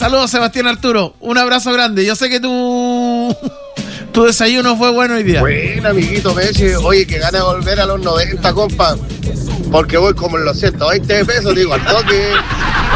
Saludos, Sebastián Arturo. Un abrazo grande. Yo sé que tu desayuno fue bueno hoy día. Bueno, amiguito Messi. Oye, que gana de volver a los 90, compa. Porque voy como en los 120 pesos, digo, al toque.